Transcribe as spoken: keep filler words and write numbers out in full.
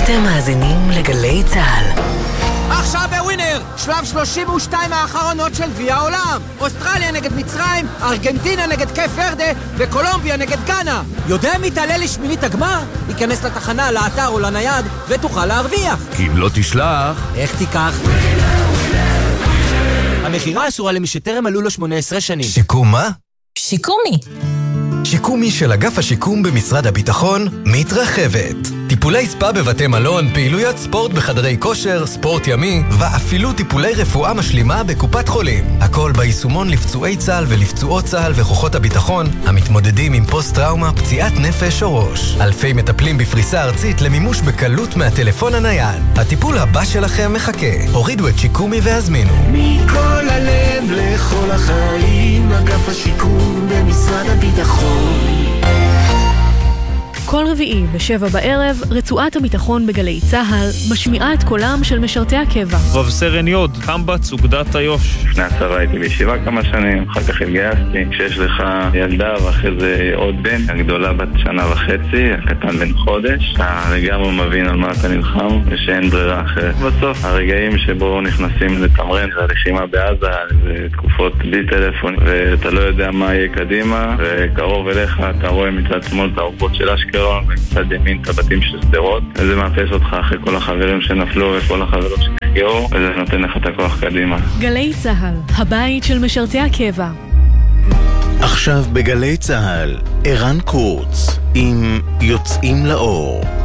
אתם מאזינים לגלי צהל. עכשיו בווינר, שלב שלושים ושתיים האחרונות של גביע העולם. אוסטרליה נגד מצרים, ארגנטינה נגד קייפ ורדה וקולומביה נגד גאנה. יודע מי תעלה לשמינית הגמר? ייכנס לתחנה, לאתר או לנייד ותוכל להרוויח. כי אם לא תשלח... איך תיקח? המחירה אסורה למי שטרם מלאו לו שמונה עשרה שנים. שיקום מה? שיקומי. שיקומי של אגף השיקום במשרד הביטחון מתרחבת. טיפולי ספה בבתי מלון, פעילויות ספורט בחדרי כושר, ספורט ימי, ואפילו טיפולי רפואה משלימה בקופת חולים. הכל ביישומון לפצועי צה"ל ולפצועות צה"ל וכוחות הביטחון המתמודדים עם פוסט-טראומה, פציעת נפש או ראש. אלפי מטפלים בפריסה ארצית למימוש בקלות מהטלפון הנייד. הטיפול הבא שלכם מחכה. הורידו את שיקומי והזמינו. מכל הלב לכל החיים, אגף השיקום במשרד הביטחון. כל רביעי בשבע בערב, רצועת הביטחון בגלי צהל משמיעה את קולם של משרתי הקבע. רב סרן יוד, קמב"ץ אוגדת איו"ש. לפני הצבא הייתי בישיבה כמה שנים, אחר כך התגייסתי. כשיש לך ילדה ואחרי זה עוד בן, הגדולה בת שנה וחצי, הקטן בן חודש, אתה לגמרי מבין על מה אתה נלחם ושאין ברירה אחרת. בסוף הרגעים שבו נכנסים לתמרן, זה הלחימה בעזה, זה תקופות בלי טלפון ואתה לא יודע מה יהיה קדימה, וקרוב אליך אתה רואה מצד שמאל את האורות של אשקלון ומצד ימין את הבתים של סדרות, וזה מאפס אותך אחרי כל החברים שנפלו וכל החברים שנפגעו, וזה נותן לך את הכוח קדימה. גלי צהל, הבית של משרתי הקבע. עכשיו בגלי צהל, ערן קורץ עם יוצאים לאור.